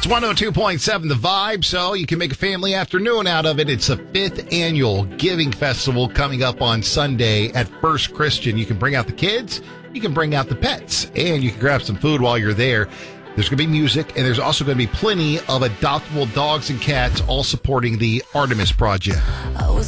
102.7 The Vibe, so you can make a family afternoon out of it. It's the 5th annual Giving Festival coming up on Sunday at First Christian. You can bring out the kids, you can bring out the pets, and you can grab some food while you're there. There's going to be music, and there's also going to be plenty of adoptable dogs and cats, all supporting the Artemis Project. I was